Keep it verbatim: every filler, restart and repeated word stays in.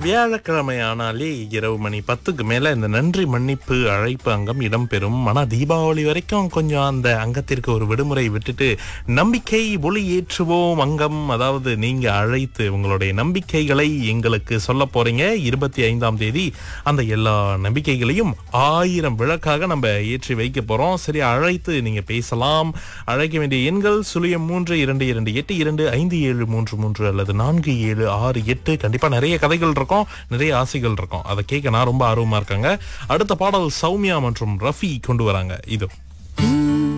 வியாழக்கிழமை ஆனாலே இரவு மணி பத்துக்கு மேல இந்த நன்றி மன்னிப்பு அழைப்பு அங்கம் இடம்பெறும். ஆனா தீபாவளி வரைக்கும் கொஞ்சம் அந்த அங்கத்திற்கு ஒரு விடுமுறை விட்டுட்டு நம்பிக்கை ஒளி ஏற்றுவோம் அங்கம், அதாவது நீங்க அழைத்து உங்களுடைய நம்பிக்கைகளை எங்களுக்கு சொல்ல போறீங்க. இருபத்தி ஐந்தாம் தேதி அந்த எல்லா நம்பிக்கைகளையும் ஆயிரம் விளக்காக நம்ம ஏற்றி வைக்க போறோம். சரி, அழைத்து நீங்க பேசலாம். அழைக்க வேண்டிய எண்கள் சுழியம் மூன்று இரண்டு இரண்டு எட்டு இரண்டு ஐந்து ஏழு மூன்று மூன்று அல்லது நான்கு ஏழு ஆறு எட்டு. கண்டிப்பா நிறைய கதைகள் இருக்கும், நிறைய ஆசைகள் இருக்கும். அதை கேட்க நான் ரொம்ப ஆர்வமா இருக்காங்க. அடுத்த பாடல் சௌமியா மற்றும் ரஃபி கொண்டு வராங்க. இது